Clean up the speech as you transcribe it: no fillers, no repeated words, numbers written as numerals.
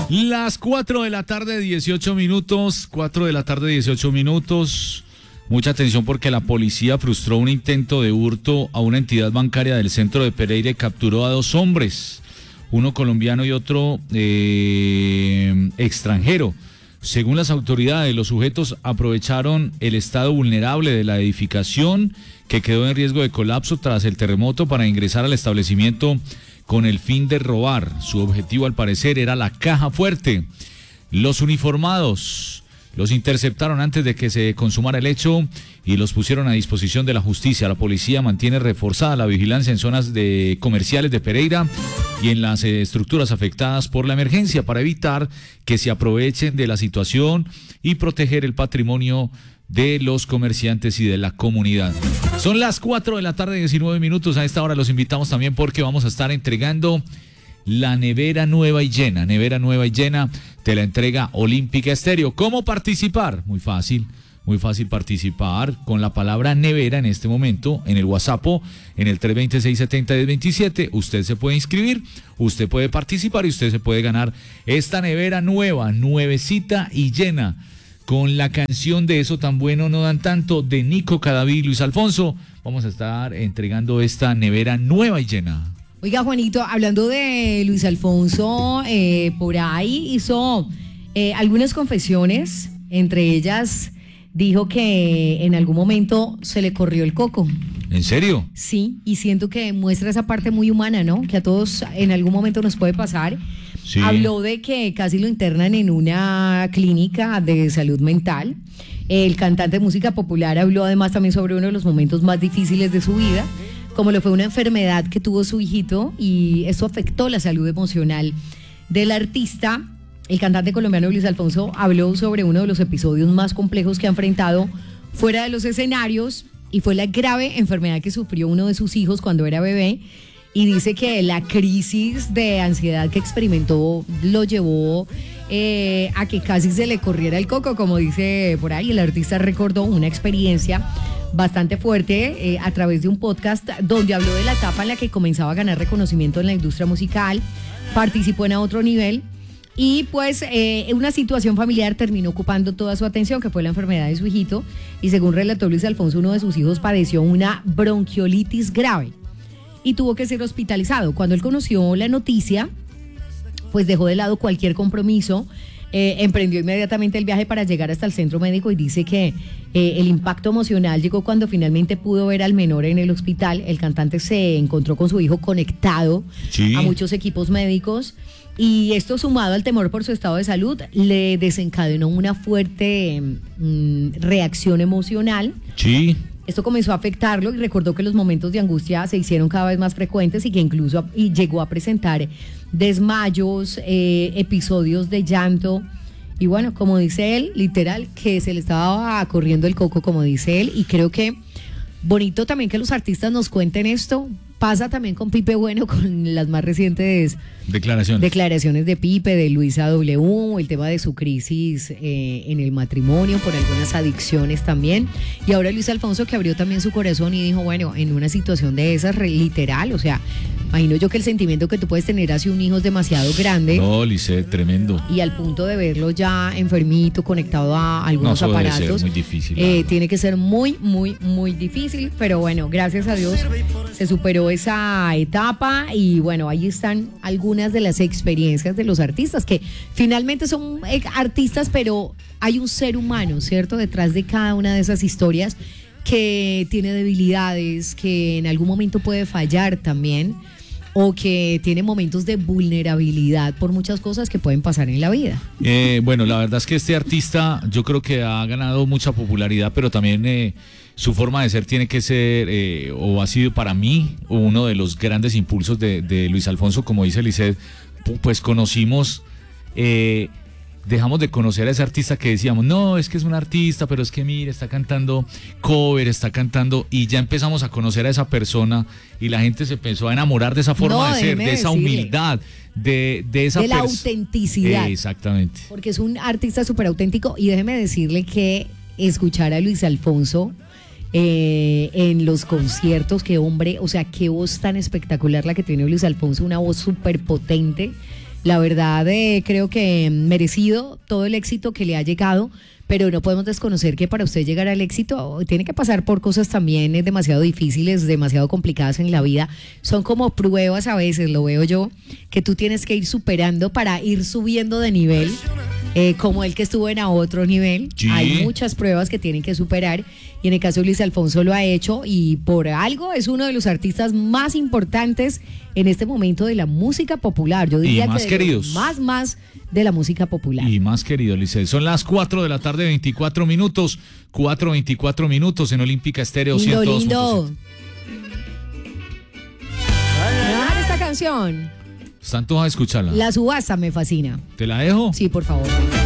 Las 4 de la tarde, 18 minutos. 4 de la tarde, 18 minutos. Mucha atención porque la policía frustró un intento de hurto a una entidad bancaria del centro de Pereira y capturó a 2 hombres, uno colombiano y otro extranjero. Según las autoridades, los sujetos aprovecharon el estado vulnerable de la edificación que quedó en riesgo de colapso tras el terremoto para ingresar al establecimiento con el fin de robar. Su objetivo, al parecer, era la caja fuerte. Los uniformados los interceptaron antes de que se consumara el hecho y los pusieron a disposición de la justicia. La policía mantiene reforzada la vigilancia en zonas comerciales de Pereira y en las estructuras afectadas por la emergencia para evitar que se aprovechen de la situación y proteger el patrimonio de los comerciantes y de la comunidad. Son las 4 de la tarde, 19 minutos. A esta hora los invitamos también porque vamos a estar entregando la nevera nueva y llena. Nevera nueva y llena te la entrega Olímpica Estéreo. ¿Cómo participar? Muy fácil participar con la palabra nevera en este momento en el WhatsApp, en el 320-670-1027. Usted se puede inscribir, usted puede participar y usted se puede ganar esta nevera nueva, nuevecita y llena, con la canción de Eso Tan Bueno No Dan Tanto de Nico Cadavid y Luis Alfonso. Vamos a estar entregando esta nevera nueva y llena. Oiga, Juanito, hablando de Luis Alfonso, por ahí hizo algunas confesiones, entre ellas dijo que en algún momento se le corrió el coco. ¿En serio? Sí, y siento que muestra esa parte muy humana, ¿no? Que a todos en algún momento nos puede pasar. Sí. Habló de que casi lo internan en una clínica de salud mental. El cantante de música popular habló además también sobre uno de los momentos más difíciles de su vida, como lo fue una enfermedad que tuvo su hijito, y eso afectó la salud emocional del artista. El cantante colombiano Luis Alfonso habló sobre uno de los episodios más complejos que ha enfrentado fuera de los escenarios, y fue la grave enfermedad que sufrió uno de sus hijos cuando era bebé, y dice que la crisis de ansiedad que experimentó lo llevó a que casi se le corriera el coco, como dice por ahí. El artista recordó una experiencia bastante fuerte a través de un podcast donde habló de la etapa en la que comenzaba a ganar reconocimiento en la industria musical, participó en A Otro Nivel, y pues una situación familiar terminó ocupando toda su atención, que fue la enfermedad de su hijito, y según relató Luis Alfonso, uno de sus hijos padeció una bronquiolitis grave y tuvo que ser hospitalizado. Cuando él conoció la noticia, pues dejó de lado cualquier compromiso, emprendió inmediatamente el viaje para llegar hasta el centro médico, y dice que el impacto emocional llegó cuando finalmente pudo ver al menor en el hospital. El cantante se encontró con su hijo conectado a muchos equipos médicos, y esto, sumado al temor por su estado de salud, le desencadenó una fuerte reacción emocional. Sí. Esto comenzó a afectarlo y recordó que los momentos de angustia se hicieron cada vez más frecuentes y que incluso llegó a presentar desmayos, episodios de llanto. Y bueno, como dice él, literal, que se le estaba corriendo el coco, como dice él. Y creo que bonito también que los artistas nos cuenten esto. Pasa también con Pipe Bueno, con las más recientes declaraciones de Pipe, de Luisa W, el tema de su crisis en el matrimonio, por algunas adicciones también. Y ahora Luis Alfonso, que abrió también su corazón y dijo, bueno, en una situación de esas, literal, o sea, imagino yo que el sentimiento que tú puedes tener hacia un hijo es demasiado grande. No, Lisset, tremendo. Y al punto de verlo ya enfermito, conectado a algunos aparatos. Debe ser muy difícil. Tiene que ser muy, muy, muy difícil, pero bueno, gracias a Dios se superó esa etapa, y bueno, ahí están algunas de las experiencias de los artistas, que finalmente son artistas, pero hay un ser humano, ¿cierto?, detrás de cada una de esas historias, que tiene debilidades, que en algún momento puede fallar también, o que tiene momentos de vulnerabilidad por muchas cosas que pueden pasar en la vida. Bueno, la verdad es que este artista yo creo que ha ganado mucha popularidad, pero también su forma de ser tiene que ser, o ha sido para mí, uno de los grandes impulsos de Luis Alfonso. Como dice Lisset, pues conocimos, dejamos de conocer a ese artista que decíamos, no, es que es un artista, pero es que mire, está cantando cover, está cantando, y ya empezamos a conocer a esa persona, y la gente se empezó a enamorar de esa forma de ser, de esa humildad, de esa de la autenticidad. Exactamente. Porque es un artista súper auténtico, y déjeme decirle que escuchar a Luis Alfonso en los conciertos, qué hombre, o sea, qué voz tan espectacular la que tiene Luis Alfonso, una voz súper potente, La verdad, creo que merecido todo el éxito que le ha llegado, pero no podemos desconocer que para usted llegar al éxito tiene que pasar por cosas también demasiado difíciles, demasiado complicadas en la vida. Son como pruebas a veces, lo veo yo, que tú tienes que ir superando para ir subiendo de nivel. Como el que estuvo en a otro nivel. Sí. Hay muchas pruebas que tienen que superar y en el caso de Luis Alfonso lo ha hecho y por algo es uno de los artistas más importantes en este momento de la música popular. Yo diría y más que queridos. Más de la música popular. Y más querido, Licey. Son las 4 de la tarde, 24 minutos. 4:24 minutos en Olímpica Estéreo 102.7. Lindo. Esta canción. Santos a escucharla. La subasta me fascina. ¿Te la dejo? Sí, por favor.